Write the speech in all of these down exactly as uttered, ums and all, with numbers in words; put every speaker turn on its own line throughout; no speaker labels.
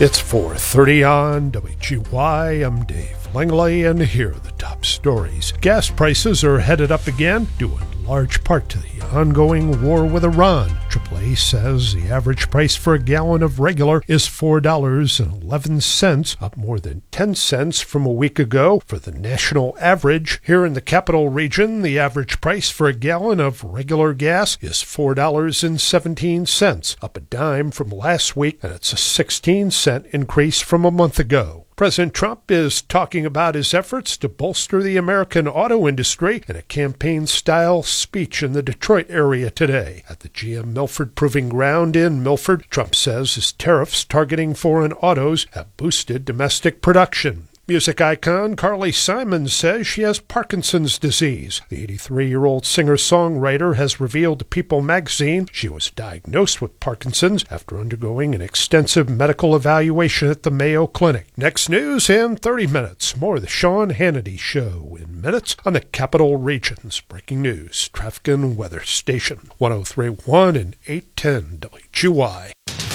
It's four thirty on W G Y. I'm Dave Langley, and here are the top stories. Gas prices are headed up again, due in large part to the ongoing war with Iran. triple A says the average price for a gallon of regular is four dollars and eleven cents, up more than ten cents from a week ago for the national average. Here in the capital region, the average price for a gallon of regular gas is four dollars and seventeen cents, up a dime from last week, and it's a sixteen cent increase from a month ago. President Trump is talking about his efforts to bolster the American auto industry in a campaign-style speech in the Detroit area today. At the G M Milford Proving Ground in Milford, Trump says his tariffs targeting foreign autos have boosted domestic production. Music icon Carly Simon says she has Parkinson's disease. The eighty-three-year-old singer-songwriter has revealed to People magazine she was diagnosed with Parkinson's after undergoing an extensive medical evaluation at the Mayo Clinic. Next news in thirty minutes. More of the Sean Hannity Show in minutes on the Capital Region's breaking news, traffic and weather station. one oh three point one and eight ten W G Y.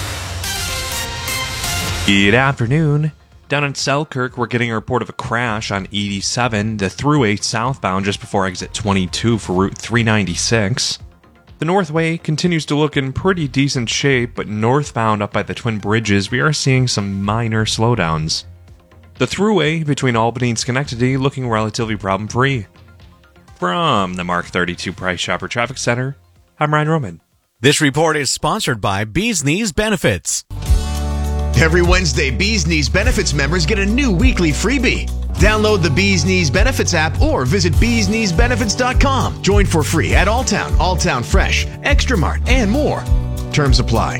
Good afternoon. Down in Selkirk, we're getting a report of a crash on eighty-seven, the Thruway southbound just before exit twenty-two for Route three ninety-six. The Northway continues to look in pretty decent shape, but northbound up by the Twin Bridges, we are seeing some minor slowdowns. The Thruway between Albany and Schenectady looking relatively problem-free. From the Mark thirty-two Price Chopper Traffic Center, I'm Ryan Roman.
This report is sponsored by Bees Knees Benefits.
Every Wednesday, Bees Knees Benefits members get a new weekly freebie. Download the Bees Knees Benefits app or visit bees knees benefits dot com. Join for free at Alltown, Alltown Fresh, Extra Mart, and more. Terms apply.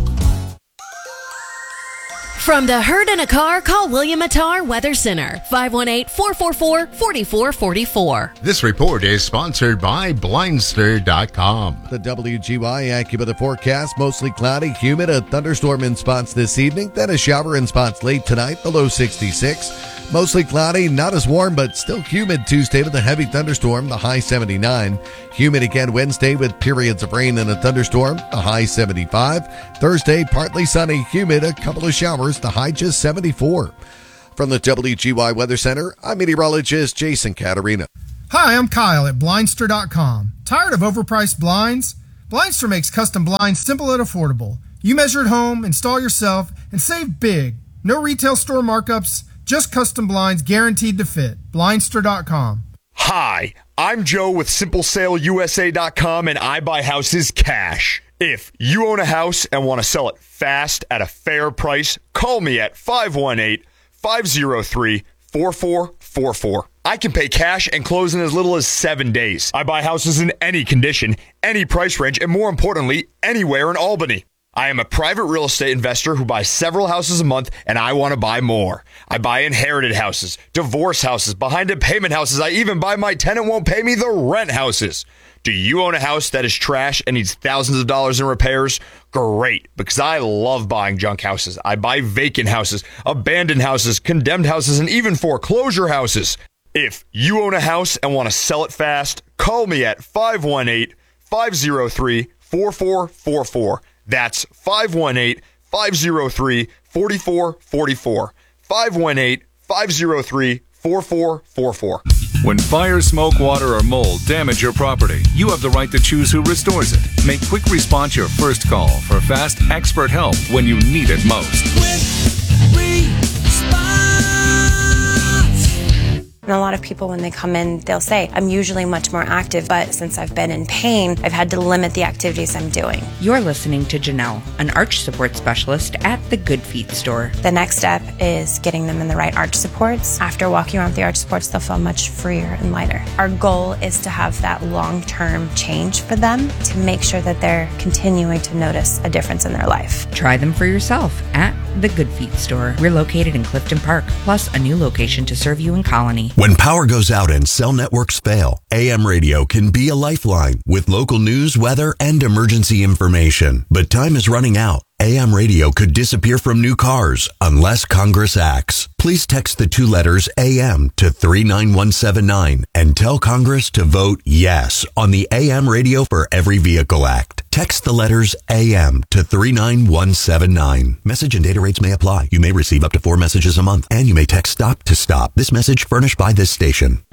From the herd in a car, call William Attar Weather Center, five one eight, four four four, four four four four.
This report is sponsored by Blindster dot com.
The W G Y AccuWeather forecast, mostly cloudy, humid, a thunderstorm in spots this evening, then a shower in spots late tonight, the low sixty-six. Mostly cloudy, not as warm, but still humid Tuesday with a heavy thunderstorm, the high seventy-nine. Humid again Wednesday with periods of rain and a thunderstorm, the high seventy-five. Thursday, partly sunny, humid, a couple of showers, the high just seventy-four. From the W G Y Weather Center, I'm meteorologist Jason Caterina.
Hi, I'm Kyle at Blindster dot com. Tired of overpriced blinds? Blindster makes custom blinds simple and affordable. You measure at home, install yourself, and save big. No retail store markups, just custom blinds guaranteed to fit. Blindster dot com.
Hi, I'm Joe with Simple Sale U S A dot com, and I buy houses cash. If you own a house and want to sell it fast at a fair price, call me at five one eight, five oh three, four four four four. I can pay cash and close in as little as seven days. I buy houses in any condition, any price range, and more importantly, anywhere in Albany. I am a private real estate investor who buys several houses a month, and I want to buy more. I buy inherited houses, divorce houses, behind-in-payment houses. I even buy my tenant won't pay me the rent houses. Do you own a house that is trash and needs thousands of dollars in repairs? Great, because I love buying junk houses. I buy vacant houses, abandoned houses, condemned houses, and even foreclosure houses. If you own a house and want to sell it fast, call me at five one eight, five oh three, four four four four. That's five one eight, five oh three, four four four four. five one eight, five oh three, four four four four.
When fire, smoke, water, or mold damage your property, you have the right to choose who restores it. Make quick response your first call for fast, expert help when you need it most.
Quick response. And a lot of people, when they come in, they'll say, I'm usually much more active, but since I've been in pain, I've had to limit the activities I'm doing.
You're listening to Janelle, an arch support specialist at the Good Feet store.
The next step is getting them in the right arch supports. After walking around with the arch supports, they'll feel much freer and lighter. Our goal is to have that long-term change for them to make sure that they're continuing to notice a difference in their life.
Try them for yourself at the Good Feet store. We're located in Clifton Park, plus a new location to serve you in Colony.
When power goes out and cell networks fail, A M radio can be a lifeline with local news, weather, and emergency information. But time is running out. A M radio could disappear from new cars unless Congress acts. Please text the two letters A M to three nine one seven nine and tell Congress to vote yes on the A M Radio for Every Vehicle Act. Text the letters A M to three nine one seven nine. Message and data rates may apply. You may receive up to four messages a month, and you may text STOP to STOP. This message furnished by this station.